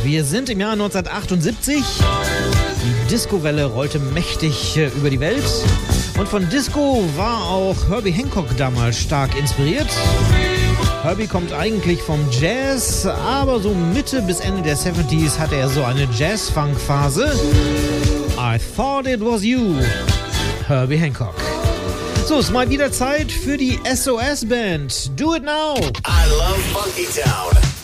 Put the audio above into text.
Wir sind im Jahr 1978. Die Disco-Welle rollte mächtig über die Welt. Und von Disco war auch Herbie Hancock damals stark inspiriert. Herbie kommt eigentlich vom Jazz, aber so Mitte bis Ende der 70s hatte er so eine Jazz-Funk-Phase. I Thought It Was You, Herbie Hancock. So, ist mal wieder Zeit für die SOS-Band. Do it now! I love Funky Town.